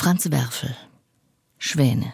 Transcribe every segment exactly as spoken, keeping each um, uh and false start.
Franz Werfel, Schwäne.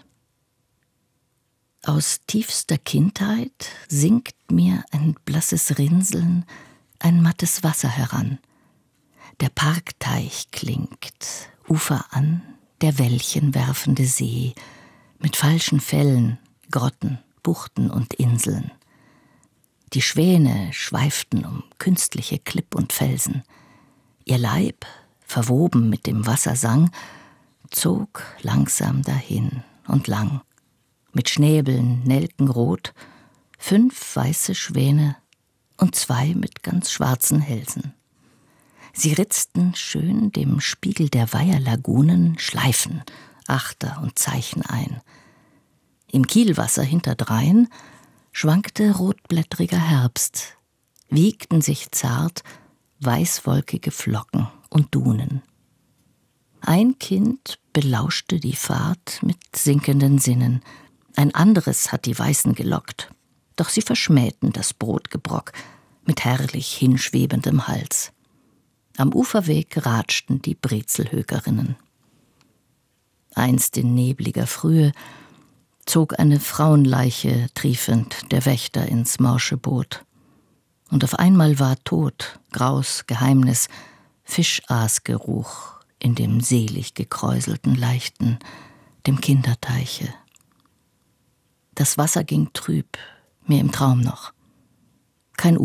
Aus tiefster Kindheit sinkt mir ein blasses Rinseln, ein mattes Wasser heran. Der Parkteich klingt, Ufer an, der Wellchen werfende See, mit falschen Fällen, Grotten, Buchten und Inseln. Die Schwäne schweiften um künstliche Klipp und Felsen. Ihr Leib, verwoben mit dem Wassersang, zog langsam dahin und lang. Mit Schnäbeln nelkenrot, fünf weiße Schwäne und zwei mit ganz schwarzen Hälsen. Sie ritzten schön dem Spiegel der Weiherlagunen Schleifen, Achter und Zeichen ein. Im Kielwasser hinterdrein schwankte rotblättriger Herbst, wiegten sich zart weißwolkige Flocken und Dunen. Ein Kind belauschte die Fahrt mit sinkenden Sinnen, ein anderes hat die Weißen gelockt, doch sie verschmähten das Brotgebrock mit herrlich hinschwebendem Hals. Am Uferweg ratschten die Brezelhökerinnen. Einst in nebliger Frühe zog eine Frauenleiche triefend der Wächter ins morsche Boot. Und auf einmal war Tod, Graus, Geheimnis, Fischaasgeruch in dem selig gekräuselten Leichten, dem Kinderteiche. Das Wasser ging trüb, mir im Traum noch. Kein